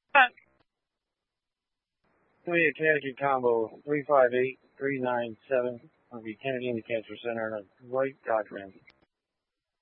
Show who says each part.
Speaker 1: Columbia Connecticut combo 358-397 will be Kennedy in the Cancer Center and a right Dodge Ram.